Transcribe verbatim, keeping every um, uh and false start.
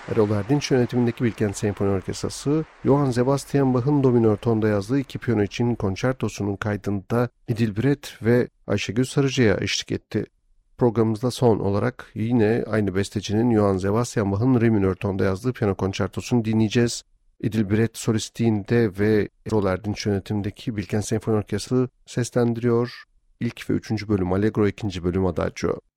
Erol Erdinç yönetimindeki Bilkent Senfoni Orkestrası, Johann Sebastian Bach'ın do minör tonda yazdığı iki piyano için konçertosunun kaydında İdil Biret ve Ayşegül Sarıcı'ya eşlik etti. Programımızda son olarak yine aynı bestecinin Johann Sebastian Bach'ın re minör tonda yazdığı piyano konçertosunu dinleyeceğiz. İdil Biret solistliğinde ve Erol Erdinç yönetimindeki Bilkent Senfoni Orkestrası seslendiriyor. İlk ve üçüncü bölüm Allegro, ikinci bölüm Adagio.